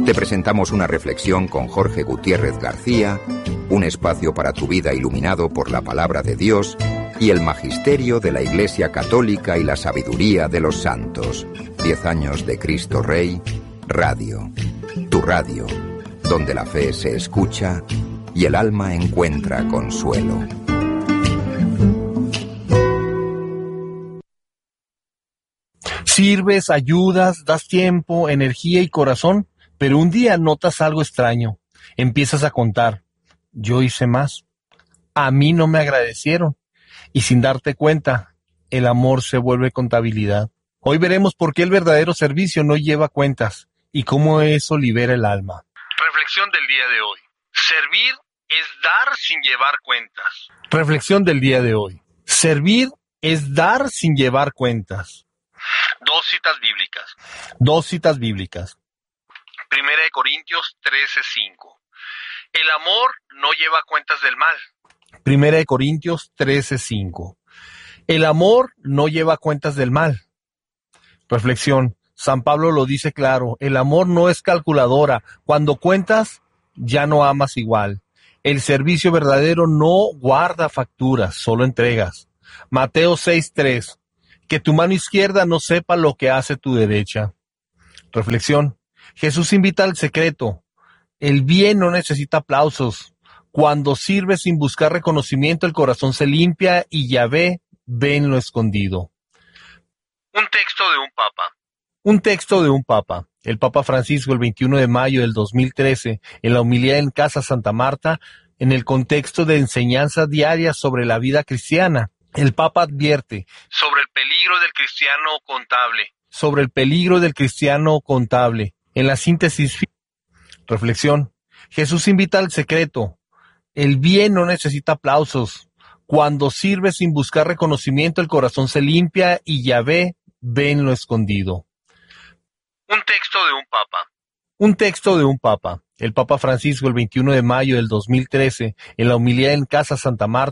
Te presentamos una reflexión con Jorge Gutiérrez García, un espacio para tu vida iluminado por la palabra de Dios y el magisterio de la Iglesia Católica y la sabiduría de los santos. 10 años de Cristo Rey, Radio. Tu radio, donde la fe se escucha y el alma encuentra consuelo. Sirves, ayudas, das tiempo, energía y corazón, pero un día notas algo extraño. Empiezas a contar. Yo hice más. A mí no me agradecieron. Y sin darte cuenta, el amor se vuelve contabilidad. Hoy veremos por qué el verdadero servicio no lleva cuentas y cómo eso libera el alma. Reflexión del día de hoy. Servir es dar sin llevar cuentas. Reflexión del día de hoy. Servir es dar sin llevar cuentas. Dos citas bíblicas. Primera de Corintios 13:5. El amor no lleva cuentas del mal. Primera de Corintios 13:5. El amor no lleva cuentas del mal. Reflexión. San Pablo lo dice claro. El amor no es calculadora. Cuando cuentas, ya no amas igual. El servicio verdadero no guarda facturas, solo entregas. Mateo 6:3. Que tu mano izquierda no sepa lo que hace tu derecha. Reflexión. Jesús invita al secreto. El bien no necesita aplausos. Cuando sirve sin buscar reconocimiento, el corazón se limpia y Yahvé ve en lo escondido. Un texto de un papa. Un texto de un papa. El Papa Francisco, el 21 de mayo del 2013, en la homilía en Casa Santa Marta, en el contexto de enseñanzas diarias sobre la vida cristiana. El Papa advierte sobre el peligro del cristiano contable. Sobre el peligro del cristiano contable. En la síntesis, reflexión. Jesús invita al secreto. El bien no necesita aplausos. Cuando sirve sin buscar reconocimiento, el corazón se limpia y Yahvé ve en lo escondido. Un texto de un papa. Un texto de un papa. El Papa Francisco, el 21 de mayo del 2013, en la homilía en Casa Santa Marta,